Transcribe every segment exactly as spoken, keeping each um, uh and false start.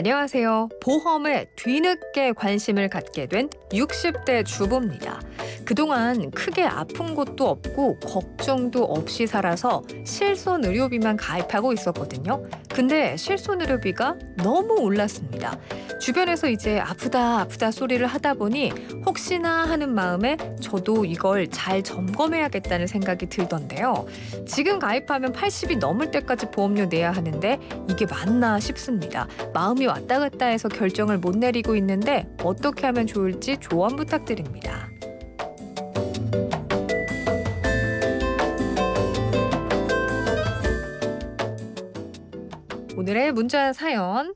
안녕하세요. 보험에 뒤늦게 관심을 갖게 된 육십 대 주부입니다. 그동안 크게 아픈 것도 없고 걱정도 없이 살아서 실손의료비만 가입하고 있었거든요. 근데 실손의료비가 너무 올랐습니다. 주변에서 이제 아프다 아프다 소리를 하다 보니 혹시나 하는 마음에 저도 이걸 잘 점검해야겠다는 생각이 들던데요. 지금 가입하면 팔십이 넘을 때까지 보험료 내야 하는데 이게 맞나 싶습니다. 마음이 왔다 갔다 해서 결정을 못 내리고 있는데 어떻게 하면 좋을지 조언 부탁드립니다. 오늘의 문자 사연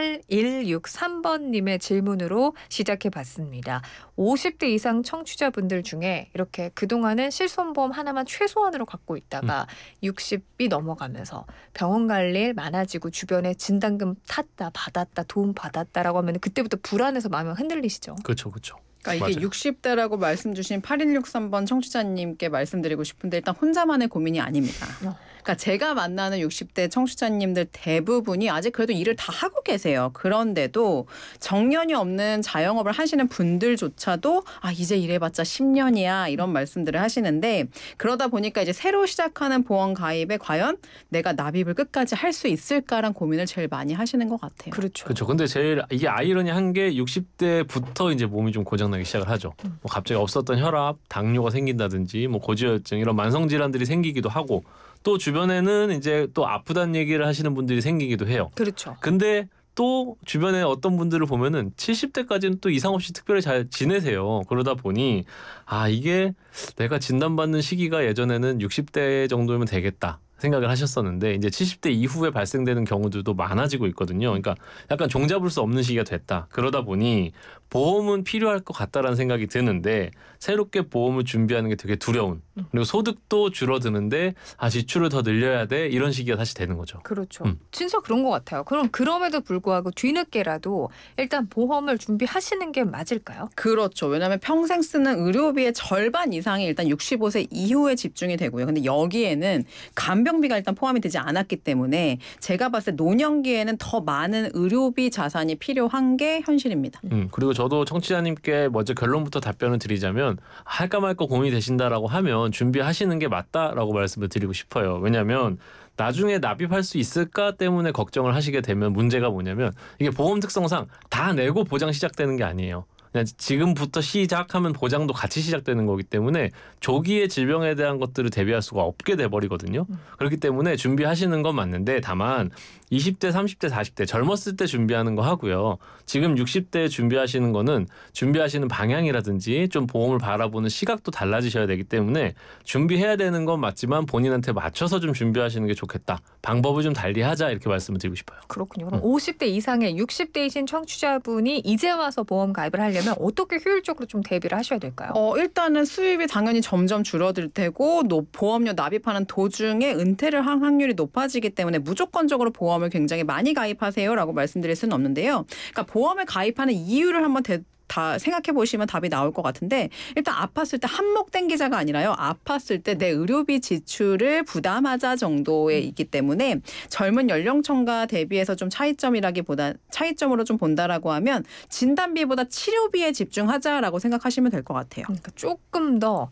팔일육삼 번님의 질문으로 시작해봤습니다. 오십 대 이상 청취자분들 중에 이렇게 그동안은 실손보험 하나만 최소한으로 갖고 있다가 음. 육십이 넘어가면서 병원 갈 일 많아지고 주변에 진단금 탔다 받았다 도움 받았다라고 하면 그때부터 불안해서 마음이 흔들리시죠? 그렇죠. 그렇죠. 그러니까 이게 맞아요. 육십 대라고 말씀 주신 팔일육삼 번 청취자님께 말씀드리고 싶은데 일단 혼자만의 고민이 아닙니다. 어. 그러니까 제가 만나는 육십 대 청취자님들 대부분이 아직 그래도 일을 다 하고 계세요. 그런데도 정년이 없는 자영업을 하시는 분들조차도 아 이제 일해봤자 십 년이야 이런 말씀들을 하시는데 그러다 보니까 이제 새로 시작하는 보험 가입에 과연 내가 납입을 끝까지 할 수 있을까란 고민을 제일 많이 하시는 것 같아요. 그렇죠. 그렇죠. 근데 제일 이게 아이러니한 게 육십 대부터 이제 몸이 좀 고장나기 시작을 하죠. 음. 뭐 갑자기 없었던 혈압, 당뇨가 생긴다든지 뭐 고지혈증 이런 만성 질환들이 생기기도 하고. 또 주변에는 이제 또 아프다는 얘기를 하시는 분들이 생기기도 해요. 그렇죠. 근데 또 주변에 어떤 분들을 보면은 칠십 대까지는 또 이상 없이 특별히 잘 지내세요. 그러다 보니 아 이게 내가 진단받는 시기가 예전에는 육십 대 정도면 되겠다 생각을 하셨었는데 이제 칠십 대 이후에 발생되는 경우들도 많아지고 있거든요. 그러니까 약간 종잡을 수 없는 시기가 됐다. 그러다 보니 보험은 필요할 것 같다라는 생각이 드는데 새롭게 보험을 준비하는 게 되게 두려운 그리고 소득도 줄어드는데 아 지출을 더 늘려야 돼 이런 시기가 다시 되는 거죠. 그렇죠. 음. 진짜 그런 것 같아요. 그럼 그럼에도 불구하고 뒤늦게라도 일단 보험을 준비하시는 게 맞을까요? 그렇죠. 왜냐하면 평생 쓰는 의료비의 절반 이상이 일단 육십오 세 이후에 집중이 되고요. 근데 여기에는 간병비가 일단 포함이 되지 않았기 때문에 제가 봤을 때 노년기에는 더 많은 의료비 자산이 필요한 게 현실입니다. 음, 그리고 저도 청취자님께 먼저 결론부터 답변을 드리자면 할까 말까 고민이 되신다라고 하면 준비하시는 게 맞다라고 말씀을 드리고 싶어요. 왜냐하면 나중에 납입할 수 있을까 때문에 걱정을 하시게 되면 문제가 뭐냐면 이게 보험 특성상 다 내고 보장 시작되는 게 아니에요. 그냥 지금부터 시작하면 보장도 같이 시작되는 거기 때문에 조기에 질병에 대한 것들을 대비할 수가 없게 돼버리거든요. 음. 그렇기 때문에 준비하시는 건 맞는데 다만 이십 대, 삼십 대, 사십 대 젊었을 때 준비하는 거 하고요. 지금 육십 대 준비하시는 거는 준비하시는 방향이라든지 좀 보험을 바라보는 시각도 달라지셔야 되기 때문에 준비해야 되는 건 맞지만 본인한테 맞춰서 좀 준비하시는 게 좋겠다. 방법을 좀 달리하자 이렇게 말씀을 드리고 싶어요. 그렇군요. 그럼 음. 오십 대 이상의 육십 대이신 청취자분이 이제 와서 보험 가입을 하려면 어떻게 효율적으로 좀 대비를 하셔야 될까요? 어, 일단은 수입이 당연히 점점 줄어들 테고 노, 보험료 납입하는 도중에 은퇴를 할 확률이 높아지기 때문에 무조건적으로 보험을 굉장히 많이 가입하세요라고 말씀드릴 수는 없는데요. 그러니까 보험을 가입하는 이유를 한번 대, 다 생각해 보시면 답이 나올 것 같은데 일단 아팠을 때 한몫 땡기자가 아니라요. 아팠을 때 내 의료비 지출을 부담하자 정도에 있기 때문에 젊은 연령층과 대비해서 좀 차이점이라기보다 차이점으로 좀 본다라고 하면 진단비보다 치료비에 집중하자라고 생각하시면 될 것 같아요. 그러니까 조금 더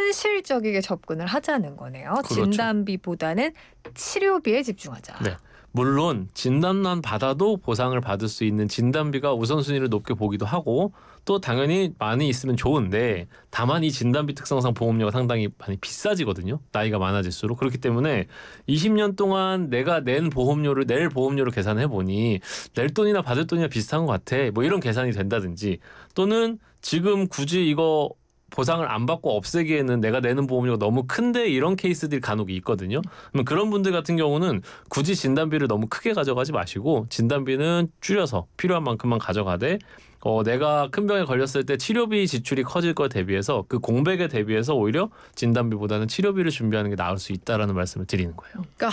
현실적이게 접근을 하자는 거네요. 그렇죠. 진단비보다는 치료비에 집중하자. 네. 물론 진단만 받아도 보상을 받을 수 있는 진단비가 우선순위를 높게 보기도 하고 또 당연히 많이 있으면 좋은데 다만 이 진단비 특성상 보험료가 상당히 많이 비싸지거든요. 나이가 많아질수록. 그렇기 때문에 이십 년 동안 내가 낸 보험료를 낼 보험료를 계산해보니 낼 돈이나 받을 돈이나 비슷한 것 같아. 뭐 이런 계산이 된다든지 또는 지금 굳이 이거 보상을 안 받고 없애기에는 내가 내는 보험료가 너무 큰데 이런 케이스들이 간혹 있거든요. 그러면 그런 분들 같은 경우는 굳이 진단비를 너무 크게 가져가지 마시고 진단비는 줄여서 필요한 만큼만 가져가되 어, 내가 큰 병에 걸렸을 때 치료비 지출이 커질 거 대비해서 그 공백에 대비해서 오히려 진단비보다는 치료비를 준비하는 게 나을 수 있다라는 말씀을 드리는 거예요. 그러니까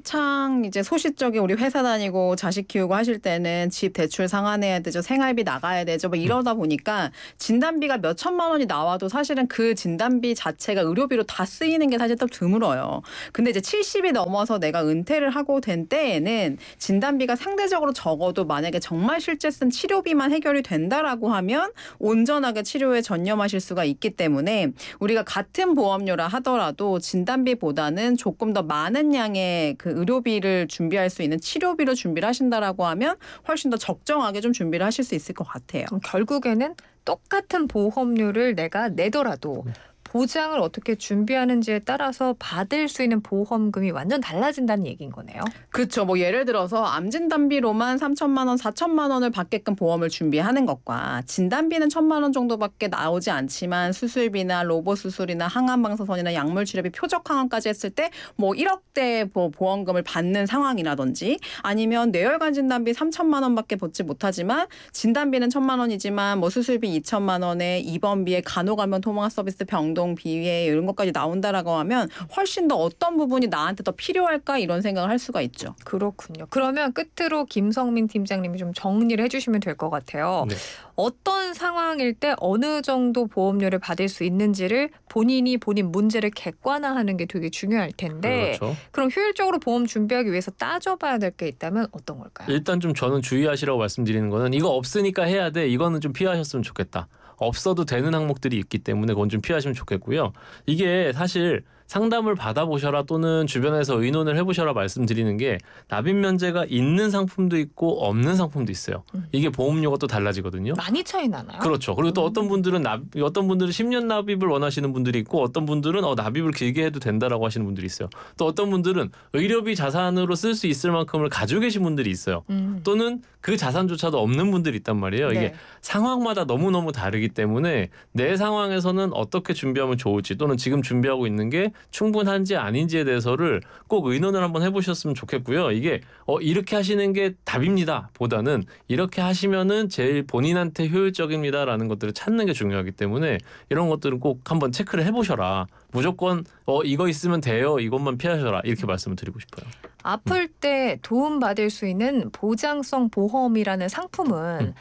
한창 이제 소시적에 우리 회사 다니고 자식 키우고 하실 때는 집 대출 상환해야 되죠. 생활비 나가야 되죠. 뭐 이러다 보니까 진단비가 몇 천만 원이 나와도 사실은 그 진단비 자체가 의료비로 다 쓰이는 게 사실 좀 드물어요. 근데 이제 칠십이 넘어서 내가 은퇴를 하고 된 때에는 진단비가 상대적으로 적어도 만약에 정말 실제 쓴 치료비만 해결이 된다라고 하면 온전하게 치료에 전념하실 수가 있기 때문에 우리가 같은 보험료라 하더라도 진단비보다는 조금 더 많은 양의 그 의료비를 준비할 수 있는 치료비로 준비를 하신다라고 하면 훨씬 더 적정하게 좀 준비를 하실 수 있을 것 같아요. 그럼 결국에는 똑같은 보험료를 내가 내더라도 보장을 어떻게 준비하는지에 따라서 받을 수 있는 보험금이 완전 달라진다는 얘기인 거네요. 그렇죠. 뭐 예를 들어서 암 진단비로만 삼천만 원, 사천만 원을 받게끔 보험을 준비하는 것과 진단비는 천만 원 정도밖에 나오지 않지만 수술비나 로봇 수술이나 항암 방사선이나 약물 치료비, 표적 항암까지 했을 때 뭐 일억대 보험금을 받는 상황이라든지 아니면 뇌혈관 진단비 삼천만 원밖에 받지 못하지만 진단비는 천만 원이지만 뭐 수술비 이천만 원에 입원비에 간호감염 통화 서비스 병동 비에 이런 것까지 나온다라고 하면 훨씬 더 어떤 부분이 나한테 더 필요할까 이런 생각을 할 수가 있죠. 그렇군요. 그러면 끝으로 김성민 팀장님이 좀 정리를 해주시면 될 것 같아요. 네. 어떤 상황일 때 어느 정도 보험료를 받을 수 있는지를 본인이 본인 문제를 객관화하는 게 되게 중요할 텐데 그렇죠. 그럼 효율적으로 보험 준비하기 위해서 따져봐야 될 게 있다면 어떤 걸까요? 일단 좀 저는 주의하시라고 말씀드리는 거는 이거 없으니까 해야 돼. 이거는 좀 피하셨으면 좋겠다. 없어도 되는 항목들이 있기 때문에 그건 좀 피하시면 좋겠고요. 이게 사실 상담을 받아보셔라 또는 주변에서 의논을 해보셔라 말씀드리는 게 납입 면제가 있는 상품도 있고 없는 상품도 있어요. 음. 이게 보험료가 또 달라지거든요. 많이 차이 나나요? 그렇죠. 그리고 또 어떤 분들은 납, 어떤 분들은 십 년 납입을 원하시는 분들이 있고 어떤 분들은 어, 납입을 길게 해도 된다라고 하시는 분들이 있어요. 또 어떤 분들은 의료비 자산으로 쓸 수 있을 만큼을 가지고 계신 분들이 있어요. 음. 또는 그 자산조차도 없는 분들이 있단 말이에요. 네. 이게 상황마다 너무너무 다르기 때문에 내 상황에서는 어떻게 준비하면 좋을지 또는 지금 준비하고 있는 게 충분한지 아닌지에 대해서를 꼭 의논을 한번 해보셨으면 좋겠고요. 이게 어, 이렇게 하시는 게 답입니다 보다는 이렇게 하시면은 제일 본인한테 효율적입니다라는 것들을 찾는 게 중요하기 때문에 이런 것들은 꼭 한번 체크를 해보셔라. 무조건 어, 이거 있으면 돼요. 이것만 피하셔라. 이렇게 말씀을 드리고 싶어요. 아플 때 도움받을 수 있는 보장성 보험이라는 상품은 음.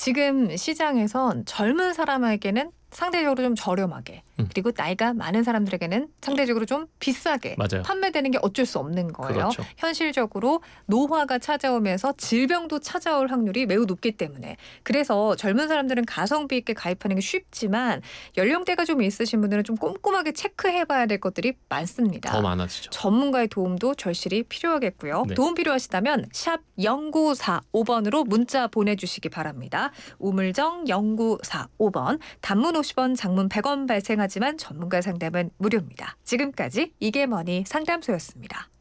지금 시장에선 젊은 사람에게는 상대적으로 좀 저렴하게 음. 그리고 나이가 많은 사람들에게는 상대적으로 좀 비싸게 맞아요. 판매되는 게 어쩔 수 없는 거예요. 그렇죠. 현실적으로 노화가 찾아오면서 질병도 찾아올 확률이 매우 높기 때문에 그래서 젊은 사람들은 가성비 있게 가입하는 게 쉽지만 연령대가 좀 있으신 분들은 좀 꼼꼼하게 체크해봐야 될 것들이 많습니다. 더 많아지죠. 전문가의 도움도 절실히 필요하겠고요. 네. 도움 필요하시다면 샵 영구사오 번으로 문자 보내주시기 바랍니다. 우물정 영구사오 번 단문 오십 원 장문 백 원 발생하지만 전문가 상담은 무료입니다. 지금까지 이게 뭐니 상담소였습니다.